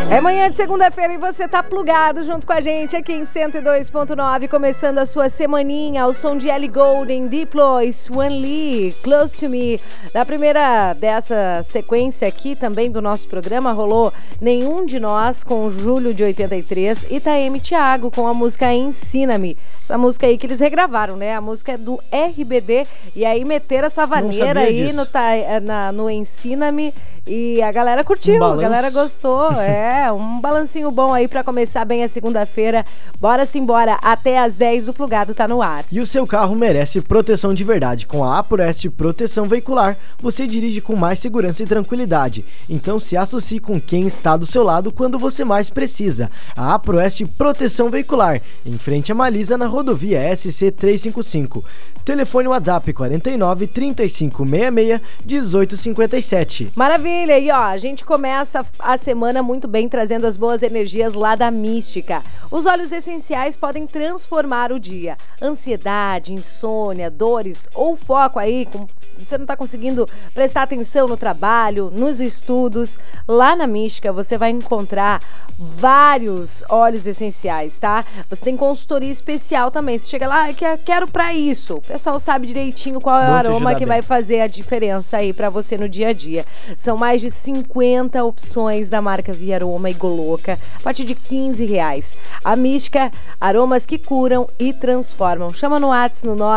É manhã de segunda-feira e você tá plugado junto com a gente aqui em 102.9, começando a sua semaninha ao som de Ellie Goulding, Diplo e Swan Lee, Close to Me. Na primeira dessa sequência aqui também do nosso programa rolou Nenhum de Nós com Julho de 83 e Taeme Thiago com a música Ensina-me. Essa música aí que eles regravaram, né? A música é do RBD e aí meteram essa vaneira aí no Ensina-me. E a galera curtiu, a galera gostou. É, um balancinho bom aí pra começar bem a segunda-feira. Bora simbora, até às 10 o Plugado tá no ar. E o seu carro merece proteção de verdade. Com a Apueste Proteção Veicular, você dirige com mais segurança e tranquilidade. Então se associe com quem está do seu lado quando você mais precisa. A Apueste Proteção Veicular, em frente a Malisa, na rodovia SC 355. Telefone WhatsApp 49 35 66 18 57. Maravilha! E ó, a gente começa a semana muito bem, trazendo as boas energias lá da Mística. Os óleos essenciais podem transformar o dia. Ansiedade, insônia, dores ou foco aí, você não tá conseguindo prestar atenção no trabalho, nos estudos. Lá na Mística você vai encontrar vários óleos essenciais, tá? Você tem consultoria especial também. Você chega lá, quero pra isso. O pessoal sabe direitinho qual é o aroma que vai fazer a diferença aí pra você no dia a dia. São mais de 50 opções da marca Via Aroma e Goloca, a partir de R$15. A Mística, aromas que curam e transformam. Chama no WhatsApp no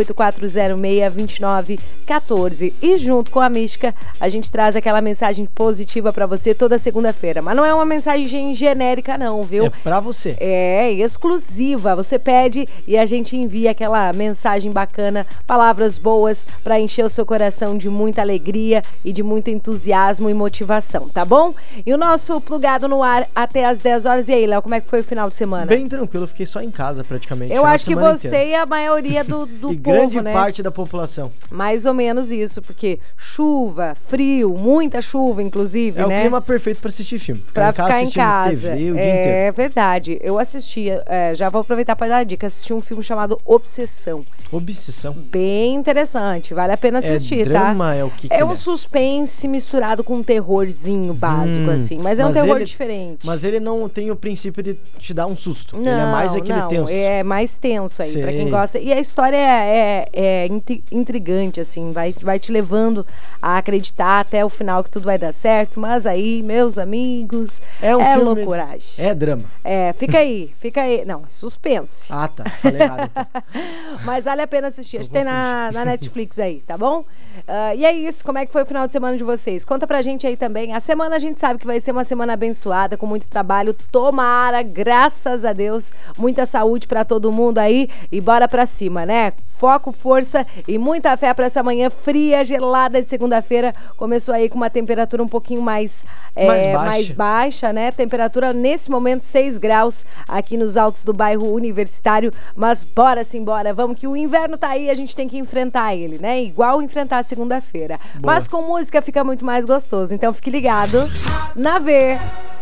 984062914. E junto com a Mística, a gente traz aquela mensagem positiva pra você toda segunda-feira. Mas não é uma mensagem genérica não, viu? É pra você. É exclusiva. Você pede e a gente envia aquela mensagem bacana, palavras boas pra encher o seu coração de muita alegria e de muito entusiasmo e motivação, tá bom? E o nosso Plugado no ar até às 10 horas. E aí, Léo, como é que foi o final de semana? Bem tranquilo, eu fiquei só em casa praticamente. Eu acho que você inteira. E a maioria do e povo, grande né? parte da população. Mais ou menos isso, porque chuva, frio, muita chuva, inclusive, né? É o clima perfeito pra assistir filme. Pra ficar em casa. TV o dia inteiro. É verdade. Eu assisti, já vou aproveitar pra dar a dica, assisti um filme chamado Obsessão. Obsessão? Bem interessante, vale a pena assistir, drama, tá? É o que é um suspense misturado com um terrorzinho básico, assim. Mas é um terror diferente. Mas ele não tem o princípio de te dar um susto. Ele é mais aquele tenso. É mais tenso aí, pra quem gosta. E a história é intrigante, assim. Vai te levando a acreditar até o final que tudo vai dar certo. Mas aí, meus amigos, é loucuragem. É drama. É, fica aí. Não, é suspense. Ah, tá. Falei errado, então. Mas vale a pena assistir. Acho que tem na Netflix aí, tá bom? E é isso. Como é que foi o final de semana de vocês? Conta pra gente aí também. A semana a gente sabe que vai ser uma semana abençoada, com muito trabalho. Tomara, graças a Deus, muita saúde pra todo mundo aí. E bora pra cima, né? Foco, força e muita fé pra essa manhã fria, gelada de segunda-feira. Começou aí com uma temperatura um pouquinho mais baixa, né? Temperatura nesse momento 6 graus aqui nos altos do bairro Universitário. Mas bora simbora, vamos que o inverno tá aí, a gente tem que enfrentar ele, né? Igual enfrentar a segunda-feira. Mas com música fica muito mais gostoso, então fique ligado na V.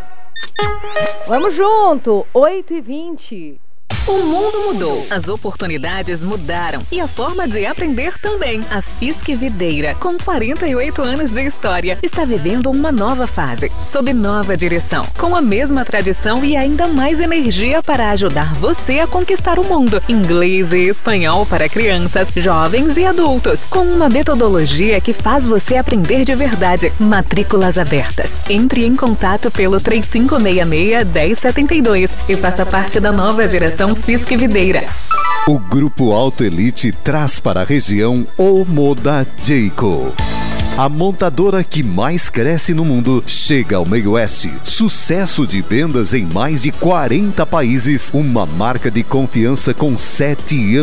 Vamos junto, 8h20. O mundo mudou, as oportunidades mudaram e a forma de aprender também. A Fisk Videira, com 48 anos de história, está vivendo uma nova fase, sob nova direção, com a mesma tradição e ainda mais energia para ajudar você a conquistar o mundo. Inglês e espanhol para crianças, jovens e adultos, com uma metodologia que faz você aprender de verdade. Matrículas abertas. Entre em contato pelo 3566-1072 e faça parte da nova geração Fisk Videira. O Grupo Auto Elite traz para a região o Moda Jayco. A montadora que mais cresce no mundo chega ao meio oeste. Sucesso de vendas em mais de 40 países. Uma marca de confiança com 7 anos.